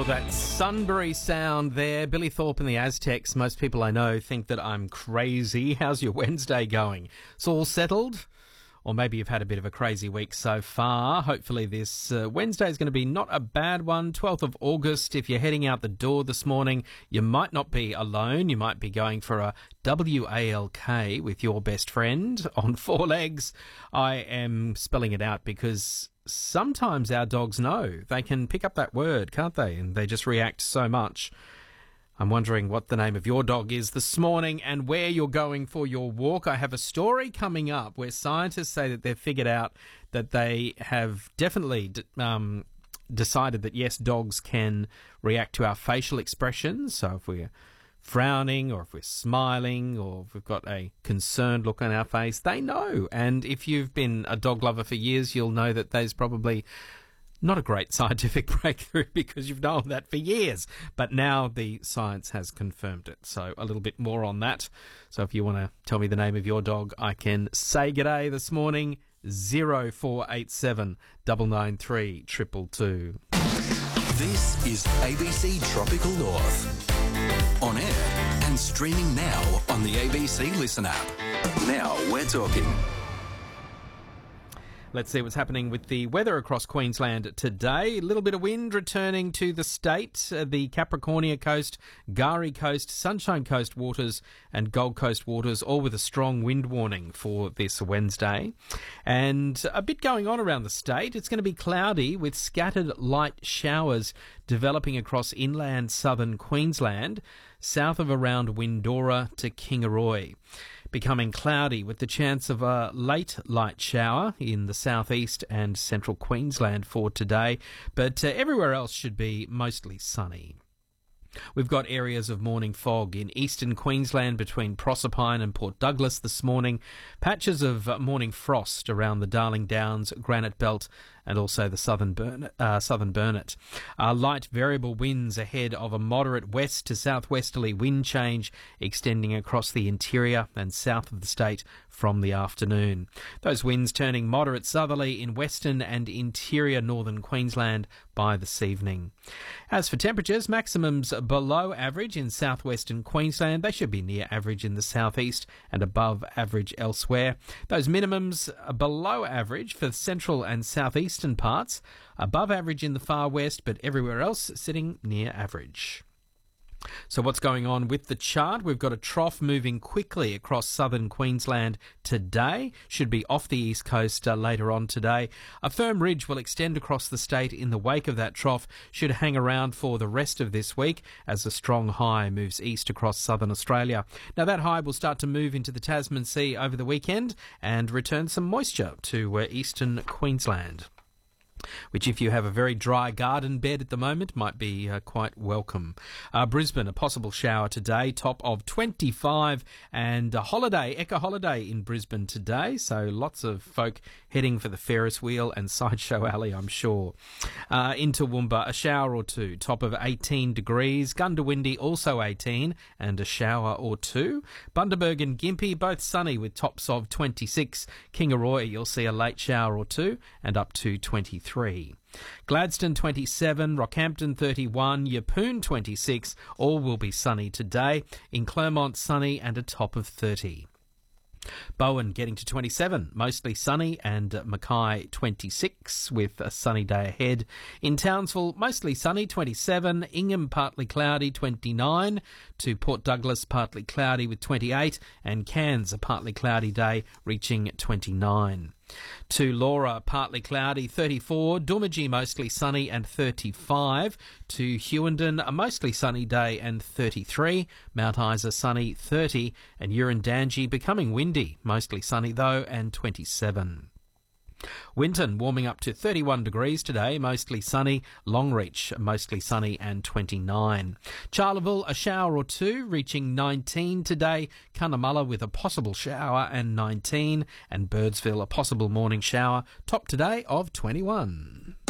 Oh, that Sunbury sound there. Billy Thorpe and the Aztecs. Most people I know think that I'm crazy. How's your Wednesday going? It's all settled? Or maybe you've had a bit of a crazy week so far. Hopefully this Wednesday is going to be not a bad one. 12th of August. If you're heading out the door this morning, you might not be alone. You might be going for a WALK with your best friend on four legs. I am spelling it out because sometimes our dogs know. They can pick up that word, can't they? And they just react so much. I'm wondering what the name of your dog is this morning and where you're going for your walk. I have a story coming up where scientists say that they've figured out that they have definitely decided that, yes, dogs can react to our facial expressions. So if we're frowning or if we're smiling or if we've got a concerned look on our face, they know. And if you've been a dog lover for years, you'll know that there's probably not a great scientific breakthrough because you've known that for years. But now the science has confirmed it. So a little bit more on that. So if you want to tell me the name of your dog, I can say g'day this morning. 0487 993 222. This is ABC Tropical North. On air and streaming now on the ABC Listen app. Now we're talking. Let's see what's happening with the weather across Queensland today. A little bit of wind returning to the state. The Capricornia Coast, Gari Coast, Sunshine Coast waters and Gold Coast waters, all with a strong wind warning for this Wednesday. And a bit going on around the state. It's going to be cloudy with scattered light showers developing across inland southern Queensland, south of around Windora to Kingaroy. Becoming cloudy with the chance of a late light shower in the southeast and central Queensland for today, but everywhere else should be mostly sunny. We've got areas of morning fog in eastern Queensland between Proserpine and Port Douglas this morning, patches of morning frost around the Darling Downs, Granite Belt and also the southern Burnett. Light variable winds ahead of a moderate west to southwesterly wind change extending across the interior and south of the state from the afternoon. Those winds turning moderate southerly in western and interior northern Queensland by this evening. As for temperatures, maximums below average in southwestern Queensland. They should be near average in the southeast and above average elsewhere. Those minimums are below average for the central and southeastern parts, above average in the far west, but everywhere else sitting near average. So what's going on with the chart? We've got a trough moving quickly across southern Queensland today. Should be off the east coast later on today. A firm ridge will extend across the state in the wake of that trough. Should hang around for the rest of this week as a strong high moves east across southern Australia. Now that high will start to move into the Tasman Sea over the weekend and return some moisture to eastern Queensland, which if you have a very dry garden bed at the moment might be quite welcome. Brisbane, a possible shower today, top of 25, and a holiday, Ekka holiday in Brisbane today, so lots of folk heading for the Ferris wheel and Sideshow Alley, I'm sure. In Toowoomba, a shower or two, top of 18 degrees, Gundawindi also 18 and a shower or two. Bundaberg and Gympie, both sunny with tops of 26. Kingaroy, you'll see a late shower or two and up to 23. Gladstone 27, Rockhampton 31, Yeppoon 26, all will be sunny today. In Clermont, sunny and a top of 30. Bowen getting to 27, mostly sunny, and Mackay 26 with a sunny day ahead. In Townsville, mostly sunny, 27. Ingham, partly cloudy, 29. To Port Douglas, partly cloudy with 28. And Cairns, a partly cloudy day, reaching 29. To Laura, partly cloudy, 34. Doomadgee, mostly sunny and 35. To Hughenden, a mostly sunny day and 33. Mount Isa, sunny, 30. And Urundangi, becoming windy, mostly sunny though, and 27. Winton warming up to 31 degrees today, mostly sunny. Longreach, mostly sunny and 29. Charleville, a shower or two, reaching 19 today. Cunnamulla with a possible shower and 19. And Birdsville, a possible morning shower, top today of 21.